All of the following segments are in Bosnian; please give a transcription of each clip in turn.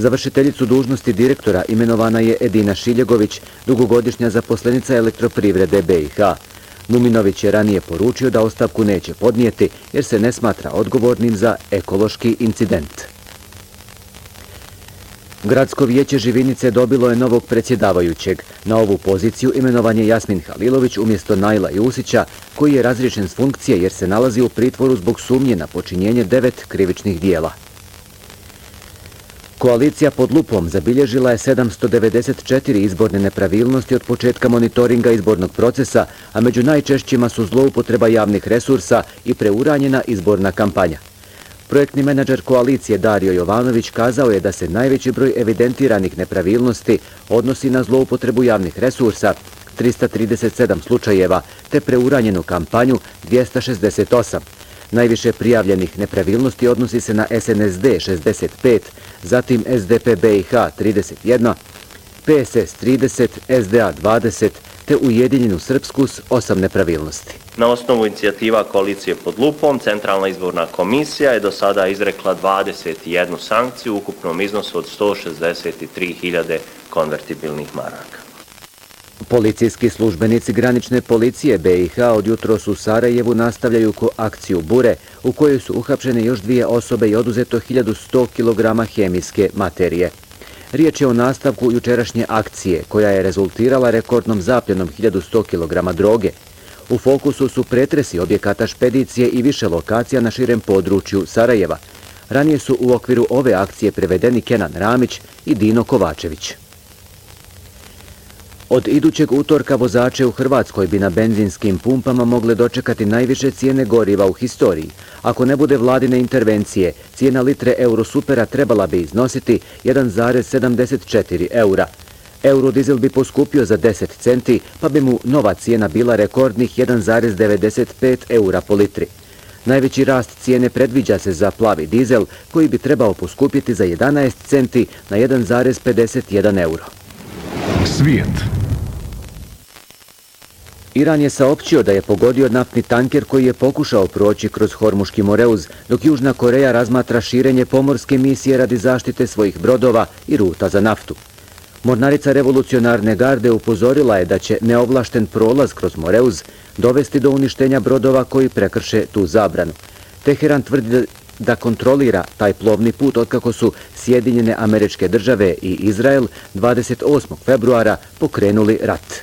Za vršiteljicu dužnosti direktora imenovana je Edina Šiljegović, dugogodišnja zaposlenica Elektroprivrede BiH. Muminović je ranije poručio da ostavku neće podnijeti jer se ne smatra odgovornim za ekološki incident. Gradsko vijeće Živinice dobilo je novog predsjedavajućeg. Na ovu poziciju imenovan je Jasmin Halilović umjesto Najla Jusića, koji je razriješen s funkcije jer se nalazi u pritvoru zbog sumnje na počinjenje 9 krivičnih dijela. Koalicija pod lupom zabilježila je 794 izborne nepravilnosti od početka monitoringa izbornog procesa, a među najčešćima su zloupotreba javnih resursa i preuranjena izborna kampanja. Projektni menadžer koalicije Dario Jovanović kazao je da se najveći broj evidentiranih nepravilnosti odnosi na zloupotrebu javnih resursa, 337 slučajeva, te preuranjenu kampanju 268. Najviše prijavljenih nepravilnosti odnosi se na SNSD 65, zatim SDP BiH 31, PSS 30, SDA 20, te Ujedinjenu Srpsku s 8 nepravilnosti. Na osnovu inicijativa koalicije pod lupom, Centralna izborna komisija je do sada izrekla 21 sankciju u ukupnom iznosu od 163.000 konvertibilnih maraka. Policijski službenici granične policije BiH od jutros u Sarajevu nastavljaju akciju Bure, u kojoj su uhapšene još 2 osobe i oduzeto 1100 kg hemijske materije. Riječ je o nastavku jučerašnje akcije, koja je rezultirala rekordnom zapljenom 1100 kg droge. U fokusu su pretresi objekata špedicije i više lokacija na širem području Sarajeva. Ranije su u okviru ove akcije prevedeni Kenan Ramić i Dino Kovačević. Od idućeg utorka vozače u Hrvatskoj bi na benzinskim pumpama mogle dočekati najviše cijene goriva u historiji. Ako ne bude vladine intervencije, cijena litre Eurosupera trebala bi iznositi 1,74 eura. Eurodizel bi poskupio za 10 centi, pa bi mu nova cijena bila rekordnih 1,95 eura po litri. Najveći rast cijene predviđa se za plavi dizel, koji bi trebao poskupiti za 11 centi na 1,51 euro. Svijet. Iran je saopćio da je pogodio naftni tanker koji je pokušao proći kroz Hormuški Moreuz, dok Južna Koreja razmatra širenje pomorske misije radi zaštite svojih brodova i ruta za naftu. Mornarica revolucionarne garde upozorila je da će neovlašten prolaz kroz Moreuz dovesti do uništenja brodova koji prekrše tu zabranu. Teheran tvrdi da kontrolira taj plovni put otkako su Sjedinjene Američke Države i Izrael 28. februara pokrenuli rat.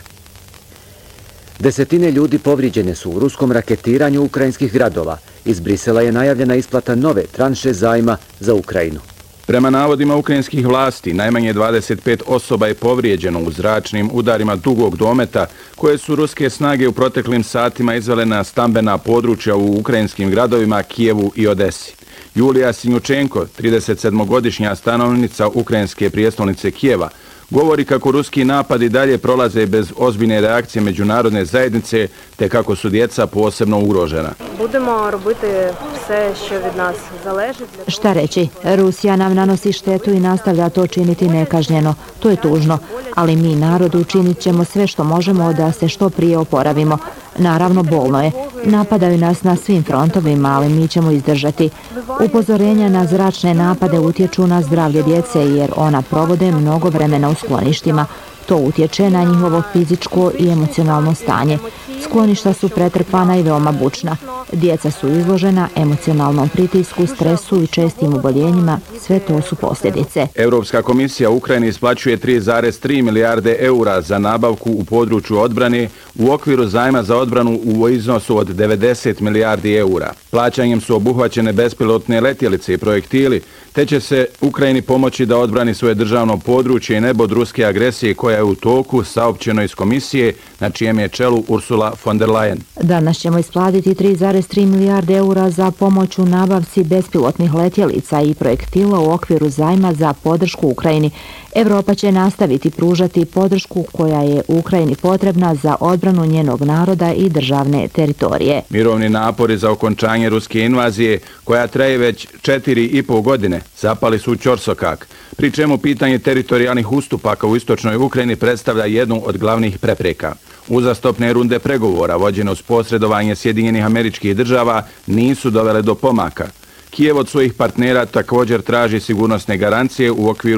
Desetine ljudi povrijeđene su u ruskom raketiranju ukrajinskih gradova. Iz Brisela je najavljena isplata nove tranše zajma za Ukrajinu. Prema navodima ukrajinskih vlasti, najmanje 25 osoba je povrijeđeno u zračnim udarima dugog dometa koje su ruske snage u proteklim satima izvele na stambena područja u ukrajinskim gradovima Kijevu i Odesi. Julija Sinjučenko, 37-godišnja stanovnica ukrajinske prijestolnice Kijeva, govori kako ruski napadi dalje prolaze bez ozbiljne reakcije međunarodne zajednice, te kako su djeca posebno ugrožena. Budemo robiti sve što od nas zaleži. Šta reći, Rusija nam nanosi štetu i nastavlja to činiti nekažnjeno. To je tužno, ali mi narodu učinit ćemo sve što možemo da se što prije oporavimo. Naravno, bolno je. Napadaju nas na svim frontovima, ali mi ćemo izdržati. Upozorenja na zračne napade utječu na zdravlje djece jer ona provode mnogo vremena u skloništima. To utječe na njihovo fizičko i emocionalno stanje. Skloništa su pretrpana i veoma bučna. Djeca su izložena emocionalnom pritisku, stresu i čestim oboljenjima. Sve to su posljedice. Europska komisija Ukrajini isplaćuje 3,3 milijarde eura za nabavku u području odbrane u okviru zajma za odbranu u iznosu od 90 milijardi eura. Plaćanjem su obuhvaćene bespilotne letjelice i projektili, te će se Ukrajini pomoći da odbrani svoje državno područje i nebo od ruske agresije koja je u toku, saopćeno iz komisije na čijem je čelu Ursula von der Leyen. Danas ćemo isplatiti 3,3 milijarde eura za pomoć u nabavci bespilotnih letjelica i projektila u okviru zajma za podršku Ukrajini. Evropa će nastaviti pružati podršku koja je Ukrajini potrebna za odbranu njenog naroda i državne teritorije. Mirovni napori za okončanje ruske invazije, koja traje već 4,5 godine, zapali su u ćorsokak, pri čemu pitanje teritorijalnih ustupaka u istočnoj Ukrajini predstavlja jednu od glavnih prepreka. Uzastopne runde pregovora vođene uz posredovanje Sjedinjenih Američkih Država nisu dovele do pomaka. Kijev od svojih partnera također traži sigurnosne garancije u okviru